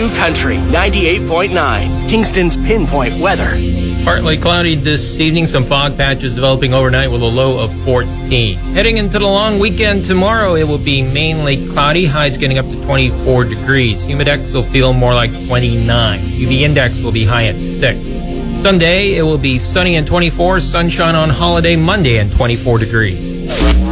New Country 98.9, Kingston's pinpoint weather. Partly cloudy this evening, some fog patches developing overnight with a low of 14. Heading into the long weekend tomorrow, it will be mainly cloudy, highs getting up to 24 degrees. Humidex will feel more like 29. UV index will be high at 6. Sunday, it will be sunny and 24, sunshine on holiday Monday and 24 degrees.